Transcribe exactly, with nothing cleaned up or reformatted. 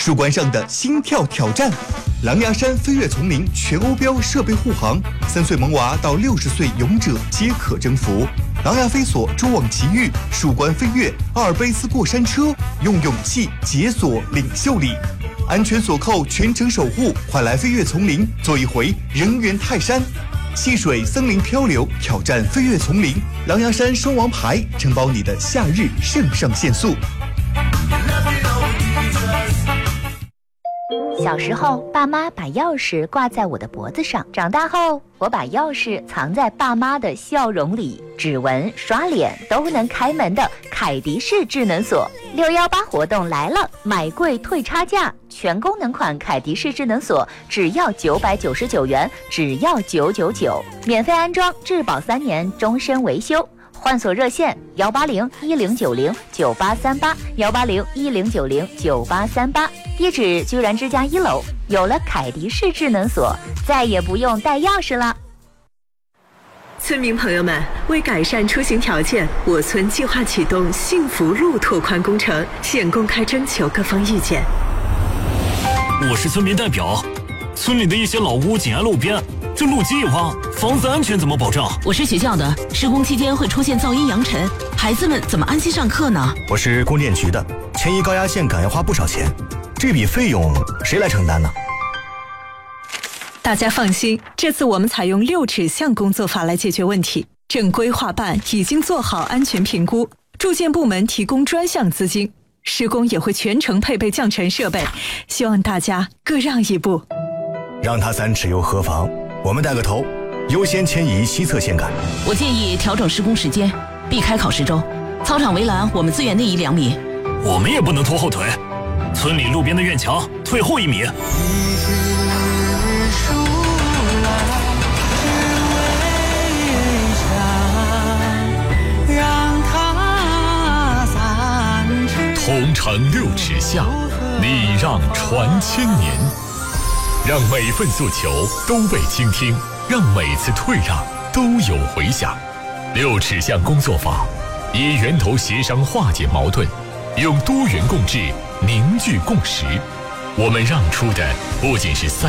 树冠上的心跳挑战。狼牙山飞跃丛林全欧标设备护航，三岁萌娃到六十岁勇者皆可征服。狼牙飞索蛛网奇遇，树冠飞跃，阿尔卑斯过山车，用勇气解锁领袖力。安全锁扣全程守护，快来飞跃丛林做一回人猿泰山。戏水森林漂流，挑战飞跃丛林。狼牙山双王牌，承包你的夏日肾上腺素。 小时候，爸妈把钥匙挂在我的脖子上；长大后，我把钥匙藏在爸妈的笑容里。指纹、刷脸都能开门的凯迪式智能锁，六一八活动来了，买贵退差价，全功能款凯迪式智能锁只要九百九十九元，只要九九九，免费安装，质保三年，终身维修。换锁热线幺八零一零九零九八三八幺八零一零九零九八三八，地址居然之家一楼。有了凯迪式智能锁，再也不用带钥匙了。 村民朋友们，为改善出行条件，我村计划启动幸福路拓宽工程，现公开征求各方意见。 我是村民代表，村里的一些老屋紧挨路边，这路基一挖，房子安全怎么保障？ 我是学校的，施工期间会出现噪音扬尘，孩子们怎么安心上课呢？ 我是供电局的，迁移高压线杆要花不少钱，这笔费用谁来承担呢？ 大家放心，这次我们采用六尺巷工作法来解决问题。正规划办已经做好安全评估，住建部门提供专项资金，施工也会全程配备降尘设备，希望大家各让一步。 让他三尺又何妨？我们带个头，优先迁移西侧线杆。 我建议调整施工时间，避开考试周。操场围栏我们资源内移两米。 我们也不能拖后腿，村里路边的院墙退后一米。 同城六尺巷，礼让传千年，让每份诉求都被倾听，让每次退让都有回响。六尺巷工作法，以源头协商化解矛盾，用多元共治凝聚共识。我们让出的不仅是三